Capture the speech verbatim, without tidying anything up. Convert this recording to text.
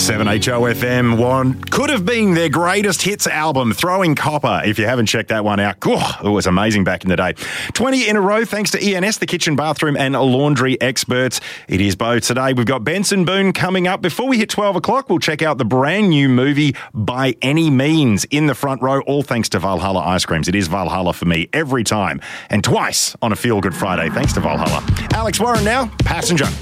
seven H O F M one could have been their greatest hits album, Throwing Copper. If you haven't checked that one out, oh, it was amazing back in the day. twenty in a row thanks to E N S, the kitchen, bathroom and laundry experts. It is Bo today. We've got Benson Boone coming up. Before we hit twelve o'clock, we'll check out the brand new movie By Any Means in the front row, all thanks to Valhalla Ice Creams. It is Valhalla for me every time and twice on a Feel Good Friday. Thanks to Valhalla. Alex Warren now, Passenger.